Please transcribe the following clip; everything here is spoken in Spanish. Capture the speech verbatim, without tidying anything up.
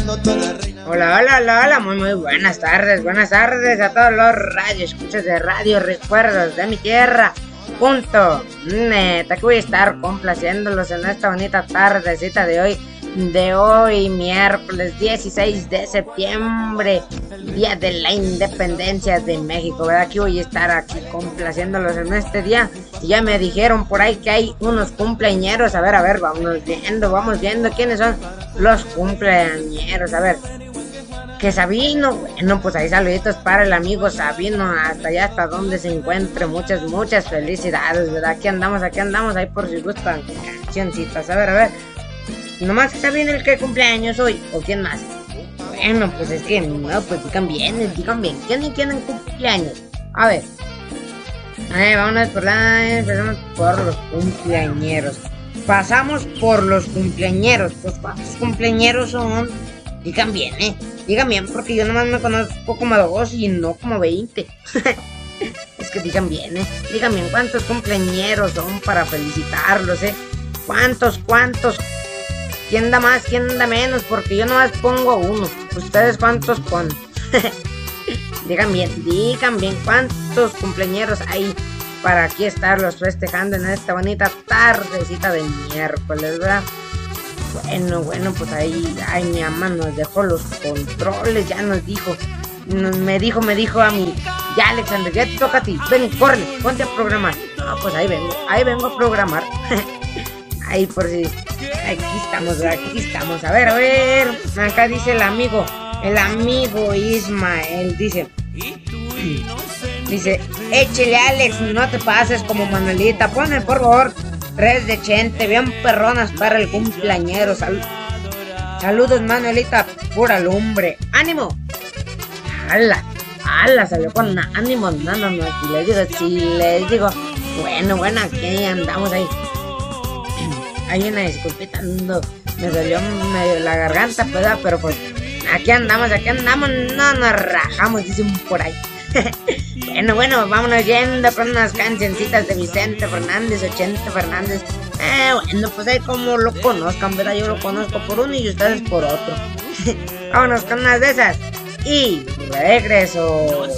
Hola, hola, hola, hola, muy, muy buenas tardes, buenas tardes a todos los radioescuchas de Radio Recuerdos de mi tierra. Punto. Neta, que voy a estar complaciéndolos en esta bonita tardecita de hoy, de hoy, miércoles dieciséis de septiembre, día de la independencia de México, ¿verdad? Aquí voy a estar aquí complaciéndolos en este día. Y ya me dijeron por ahí que hay unos cumpleañeros. A ver, a ver, vamos viendo, vamos viendo quiénes son los cumpleañeros. A ver, que Sabino, bueno, pues ahí saluditos para el amigo Sabino, hasta allá, hasta donde se encuentre. Muchas, muchas felicidades, ¿verdad? Aquí andamos, aquí andamos, ahí por si gustan cancioncitas. A ver, a ver, nomás que Sabino el que cumpleaños hoy, ¿o quién más? Bueno, pues es que, no, pues digan bien, digan bien, ¿quién, quién en cumpleaños? A ver, a ver, vámonos por la, empezamos por los cumpleañeros. Pasamos por los cumpleañeros, pues ¿cuántos cumpleañeros son? Digan bien, eh, digan bien, porque yo nomás me conozco como dos y no como veinte. Es que digan bien, eh, digan bien cuántos cumpleañeros son para felicitarlos, eh. ¿Cuántos, cuántos? ¿Quién da más, quién da menos? Porque yo nomás pongo uno. ¿Ustedes cuántos ponen? Digan bien, digan bien cuántos cumpleañeros hay para aquí estarlos festejando en esta bonita tardecita de miércoles, ¿verdad? Bueno, bueno, pues ahí, ay, mi mamá nos dejó los controles, ya nos dijo, nos, me dijo, me dijo a mí, ya Alexander, ya te toca a ti, ven, corre, ponte a programar. No, pues ahí vengo, ahí vengo a programar. Ahí por si, aquí estamos, aquí estamos, a ver, a ver, acá dice el amigo, el amigo Ismael, dice, dice, échele Alex, no te pases como Manuelita, ponme por favor tres de Chente, bien perronas para el cumpleañero. Sal Saludos Manuelita, pura lumbre. ¡Ánimo! ¡Hala! ¡Hala! Salió con ánimo. No, no, no, si les digo, si les digo. Bueno, bueno, aquí andamos ahí. Hay una disculpita, no, me dolió medio la garganta, ¿verdad? Pero pues aquí andamos, aquí andamos, no nos rajamos, dicen por ahí. Bueno, bueno, vámonos yendo con unas cancioncitas de Vicente Fernández, ochenta Fernández. Eh, bueno, pues ahí como lo conozcan, ¿verdad? Yo lo conozco por uno y ustedes por otro. Vámonos con unas de esas y regreso.